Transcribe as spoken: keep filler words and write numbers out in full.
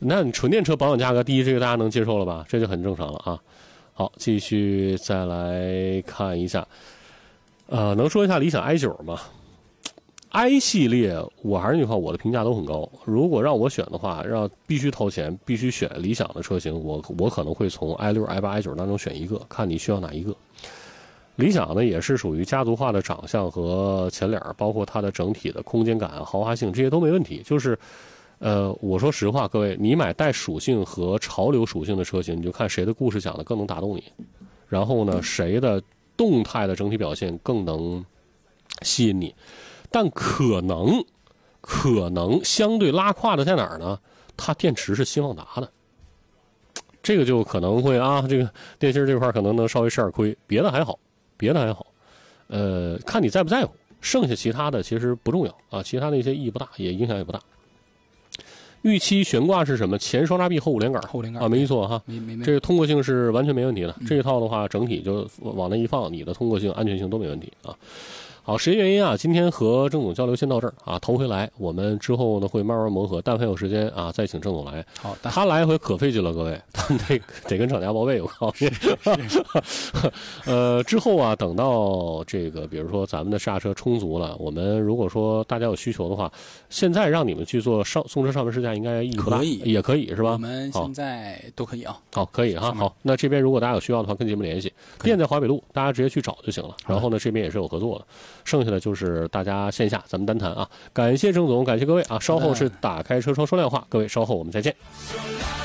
那你纯电车保养价格低，这个大家能接受了吧？这就很正常了啊。好，继续再来看一下，呃，能说一下理想 i 九 吗 ？i 系列，我还是那句话，我的评价都很高。如果让我选的话，让必须掏钱，必须选理想的车型，我我可能会从 i 六、i 八、i 九 当中选一个，看你需要哪一个。理想呢，也是属于家族化的长相和前脸，包括它的整体的空间感、豪华性，这些都没问题。就是，呃，我说实话，各位，你买带属性和潮流属性的车型，你就看谁的故事讲的更能打动你，然后呢，谁的动态的整体表现更能吸引你。但可能，可能相对拉胯的在哪儿呢？它电池是新旺达的。这个就可能会啊，这个电芯这块可能能稍微吃点亏，别的还好。别的还好，呃，看你在不在乎，剩下其他的其实不重要啊，其他的一些意义不大，也影响也不大。预期悬挂是什么？前双叉臂后五连杆， 后连杆啊，没错哈， 没没这个通过性是完全没问题的。 嗯、 这一套的话，整体就往那一放，你的通过性、安全性都没问题啊。好，时间原因啊，今天和郑总交流先到这儿啊，头回来，我们之后呢会慢慢磨合，但凡有时间啊，再请郑总来。 好的， 他来一回可费劲了，各位，他们得得跟厂家报备，我告诉你。呃，之后啊，等到这个，比如说咱们的刹车充足了，我们如果说大家有需求的话，现在让你们去做上送车上门试驾，应该意义不大， 可以， 也可以是吧？ 我们现在都可以啊。 好，可以哈。好，那这边如果大家有需要的话，跟节目联系，店在华北路，大家直接去找就行了。然后呢，这边也是有合作的。剩下的就是大家线下咱们单谈啊，感谢郑总，感谢各位啊，稍后是打开车窗说亮话，各位稍后我们再见。